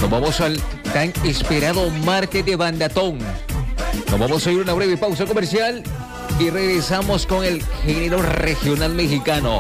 Nos vamos al tan esperado martes de Bandatón. Nos vamos a ir a una breve pausa comercial y regresamos con el género regional mexicano.